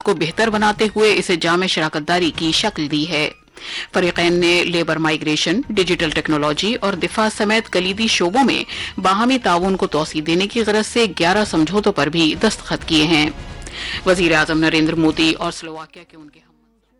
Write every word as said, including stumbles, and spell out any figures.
को बेहतर बनाते हुए इसे जामे शराकतदारी की शक्ल दी है। फरीकैन ने लेबर माइग्रेशन, डिजिटल टेक्नोलॉजी और दिफा समेत कलीदी शोबों में बाहमी ताउन को तोसी देने की गरज से ग्यारह समझौतों पर भी दस्तखत किए हैं। वजीर आजम नरेंद्र मोदी और स्लोवाकिया के उनके